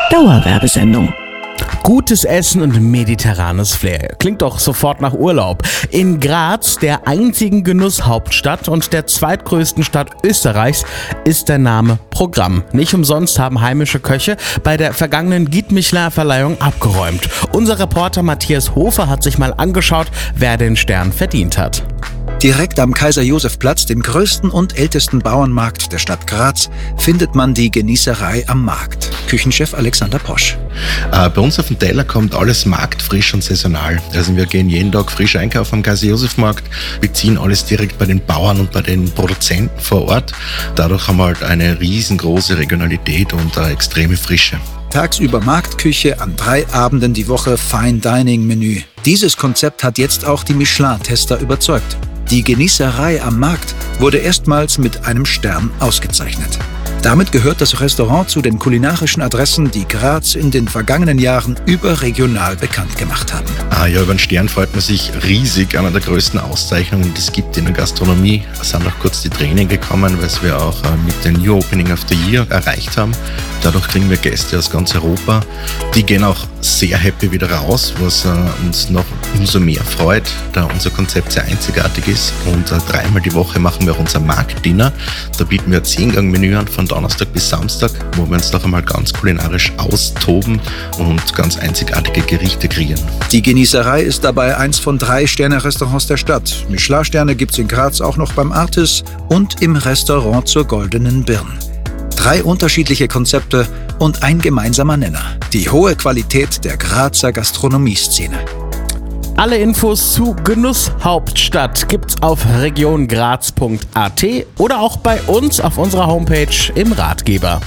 Dauerwerbesendung. Gutes Essen und mediterranes Flair. Klingt doch sofort nach Urlaub. In Graz, der einzigen Genusshauptstadt und der zweitgrößten Stadt Österreichs, ist der Name Programm. Nicht umsonst haben heimische Köche bei der vergangenen Guide Michelin-Verleihung abgeräumt. Unser Reporter Matthias Hofer hat sich mal angeschaut, wer den Stern verdient hat. Direkt am Kaiser-Josef-Platz, dem größten und ältesten Bauernmarkt der Stadt Graz, findet man die Genießerei am Markt. Küchenchef Alexander Posch. Bei uns auf den Teller kommt alles marktfrisch und saisonal. Also wir gehen jeden Tag frisch einkaufen am Kaiser-Josef-Markt, beziehen alles direkt bei den Bauern und bei den Produzenten vor Ort. Dadurch haben wir halt eine riesengroße Regionalität und eine extreme Frische. Tagsüber Marktküche, an 3 Abenden die Woche Fine Dining Menü. Dieses Konzept hat jetzt auch die Michelin-Tester überzeugt. Die Genießerei am Markt wurde erstmals mit einem Stern ausgezeichnet. Damit gehört das Restaurant zu den kulinarischen Adressen, die Graz in den vergangenen Jahren überregional bekannt gemacht haben. Ja, über den Stern freut man sich riesig. Einer der größten Auszeichnungen, die es gibt in der Gastronomie. Es sind auch kurz die Tränen gekommen, weil wir auch mit dem New Opening of the Year erreicht haben. Dadurch kriegen wir Gäste aus ganz Europa. Die gehen auch sehr happy wieder raus, was uns noch umso mehr freut, da unser Konzept sehr einzigartig ist. Und 3-mal die Woche machen wir auch unser Marktdinner. Da bieten wir ein 10-Gang-Menü an, von Donnerstag bis Samstag, wo wir uns noch einmal ganz kulinarisch austoben und ganz einzigartige Gerichte kreieren. Die Genießerei ist dabei eins von 3 Sterne-Restaurants der Stadt. Michelin-Sterne gibt's in Graz auch noch beim Artis und im Restaurant zur Goldenen Birn. 3 unterschiedliche Konzepte und ein gemeinsamer Nenner: die hohe Qualität der Grazer Gastronomieszene. Alle Infos zu Genusshauptstadt gibt's auf regiongraz.at oder auch bei uns auf unserer Homepage im Ratgeber.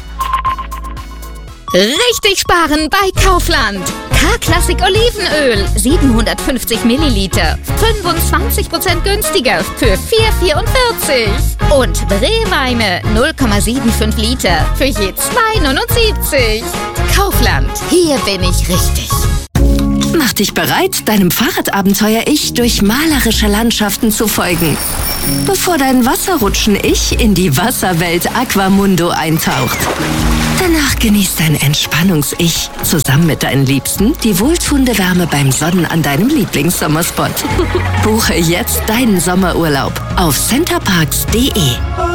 Richtig sparen bei Kaufland. K-Klassik Olivenöl, 750 Milliliter, 25% günstiger für 4,44. Und Brewweine, 0,75 Liter für je 2,79. Kaufland, hier bin ich richtig. Mach dich bereit, deinem Fahrradabenteuer-Ich durch malerische Landschaften zu folgen, bevor dein Wasserrutschen-Ich in die Wasserwelt Aquamundo eintaucht. Danach genießt dein Entspannungs-Ich zusammen mit deinen Liebsten die wohltuende Wärme beim Sonnen an deinem Lieblingssommerspot. Buche jetzt deinen Sommerurlaub auf centerparks.de.